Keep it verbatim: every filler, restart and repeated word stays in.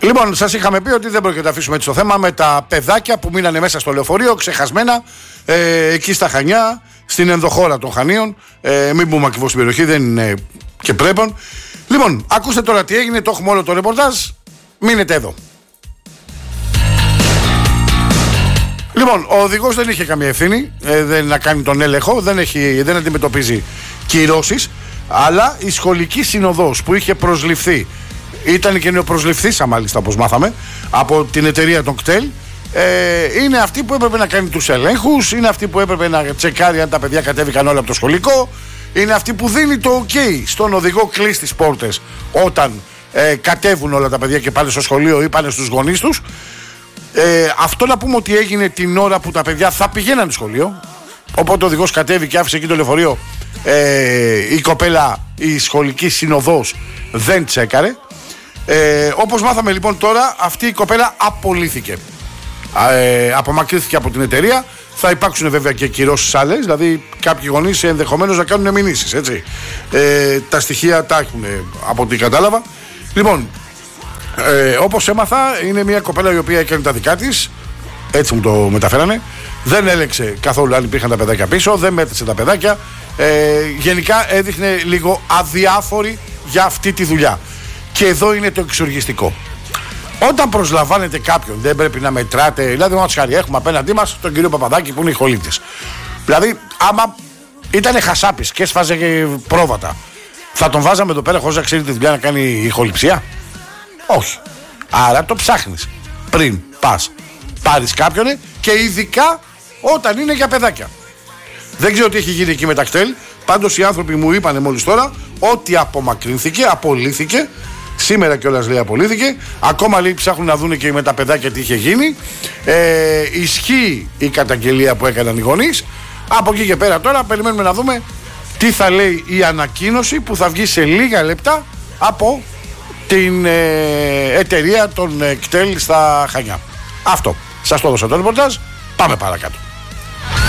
Λοιπόν, σας είχαμε πει ότι δεν πρόκειται να αφήσουμε έτσι το θέμα με τα παιδάκια που μείνανε μέσα στο λεωφορείο, ξεχασμένα, ε, εκεί στα Χανιά, στην ενδοχώρα των Χανίων. Ε, μην πούμε ακριβώς στην περιοχή, δεν είναι και πρέπον. Λοιπόν, ακούστε τώρα τι έγινε, το έχουμε όλο το ρεπορτάζ. Μείνετε εδώ. Λοιπόν, ο οδηγός δεν είχε καμία ευθύνη ε, δεν, να κάνει τον έλεγχο, δεν, έχει, δεν αντιμετωπίζει κυρώσεις, αλλά η σχολική συνοδός που είχε προσληφθεί, ήταν και νεοπροσληφθήσα μάλιστα όπως μάθαμε, από την εταιρεία των κτέλ, ε, είναι αυτή που έπρεπε να κάνει τους ελέγχους, είναι αυτή που έπρεπε να τσεκάρει αν τα παιδιά κατέβηκαν όλα από το σχολικό, είναι αυτή που δίνει το ok στον οδηγό, κλείσει τις πόρτες όταν ε, κατέβουν όλα τα παιδιά και πάνε στο σχολείο ή πάνε στους γονείς τους. Ε, αυτό να πούμε ότι έγινε την ώρα που τα παιδιά θα πηγαίναν στο σχολείο. Οπότε ο οδηγός κατέβηκε και άφησε εκεί το λεωφορείο. Ε, η κοπέλα, η σχολική συνοδός δεν τσέκαρε. Ε, όπως μάθαμε λοιπόν τώρα, αυτή η κοπέλα απολύθηκε. Ε, απομακρύνθηκε από την εταιρεία. Θα υπάρξουν βέβαια και κυρώσεις άλλες. Δηλαδή κάποιοι γονείς ενδεχομένως να κάνουν μηνύσεις, έτσι. Ε, τα στοιχεία τα έχουν από ό,τι κατάλαβα. Λοιπόν, Ε, όπως έμαθα, είναι μια κοπέλα η οποία έκανε τα δικά της. Έτσι μου το μεταφέρανε. Δεν έλεξε καθόλου αν υπήρχαν τα παιδάκια πίσω. Δεν μέτρησε τα παιδάκια. ε, Γενικά έδειχνε λίγο αδιάφορη για αυτή τη δουλειά. Και εδώ είναι το εξοργιστικό. Όταν προσλαμβάνετε κάποιον, δεν πρέπει να μετράτε. Δηλαδή, μας χάρη, έχουμε απέναντί μας τον κύριο Παπαδάκη που είναι ηχολήπτης. Δηλαδή, άμα ήταν χασάπης και έσφαζε και πρόβατα, θα τον βάζαμε εδώ πέρα χωρίς να ξέρει τη δουλειά να κάνει ηχοληψία? Όχι. Άρα το ψάχνεις πριν πας πάρεις κάποιον, και ειδικά όταν είναι για παιδάκια. Δεν ξέρω τι έχει γίνει εκεί με τα κτέλ. Πάντως οι άνθρωποι μου είπανε μόλις τώρα ότι απομακρύνθηκε, απολύθηκε. Σήμερα κιόλας λέει απολύθηκε. Ακόμα λέει ψάχνουν να δουν και με τα παιδάκια τι είχε γίνει. ε, Ισχύει η καταγγελία που έκαναν οι γονείς. Από εκεί και πέρα τώρα περιμένουμε να δούμε τι θα λέει η ανακοίνωση που θα βγει σε λίγα λεπτά από την ε, εταιρεία των ε, κτέλ στα Χανιά. Αυτό. Σας το έδωσα το ρεπορτάζ. Πάμε παρακάτω.